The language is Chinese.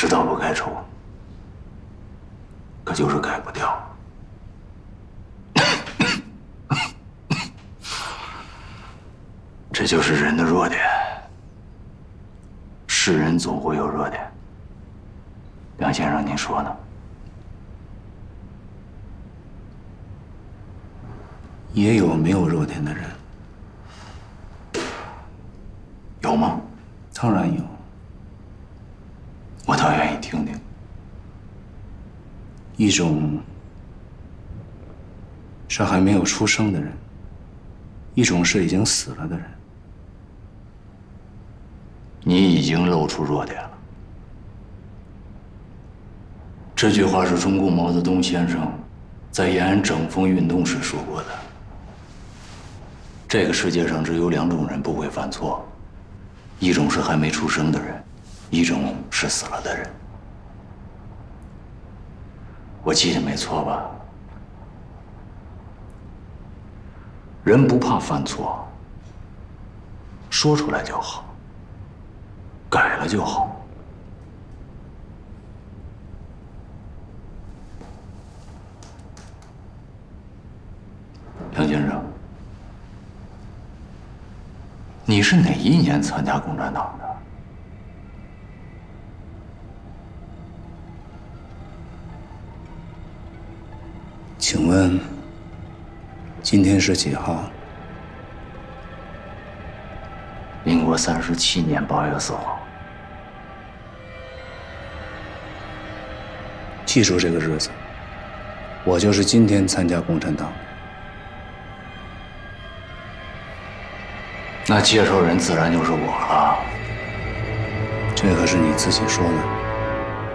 知道不该抽，可就是改不掉。这就是人的弱点。是人总会有弱点。梁先生，您说呢？ 也有没有弱点的人。 有吗？ 当然有。 我倒愿意听听。 一种是还没有出生的人，一种是已经死了的人。 你已经露出弱点了。这句话是中共毛泽东先生在延安整风运动时说过的。这个世界上只有2种人不会犯错，一种是还没出生的人，一种是死了的人。我记得没错吧？人不怕犯错，说出来就好，改了就好。梁先生，你是哪一年参加共产党的？ 请问今天是几号？ 民国37年8月4号。 记住这个日子，我就是今天参加共产党的。 那介绍人自然就是我了。 这可是你自己说的。